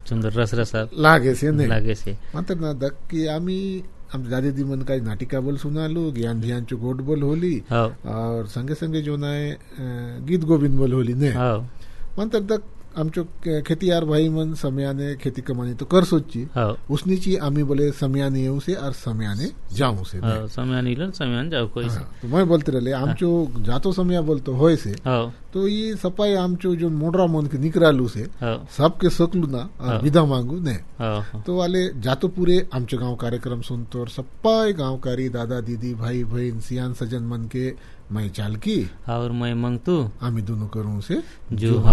सुंदर रस रसा लागे से नहीं लागे से मात्र ना दक की आम्ही आमच्या दादी दी मन काही नाटिका बोल सुनालो ज्ञान ध्यानची गोड बोल होली हो और संगे संगे जो नाय गीत गोविंद बोल होली ने हो मात्र दक आमचो खेतीयार भाई मन समयाने खेती कमानी तो कर सोची हो उसनी ची आम्ही बोले समयाने येऊ से और समयाने जाऊ से हो समयान इलन समयान जाऊ कोई से तो मैं बोलते रहे आमचो जातो समय बोलतो होय से हो तो ये सपाई आमचो जो मोडरा मन के निकरालू से हो सबके सकलू ना और विदा मांगू ने हो तो वाले जातो पूरे आमचे गांव कार्यक्रम सुनतो और सप्पाई गांवकारी दादा दीदी भाई बहन सियान सजन मन के मैं चाल की और मैं मंगतू आम्ही दोनों करूं से जो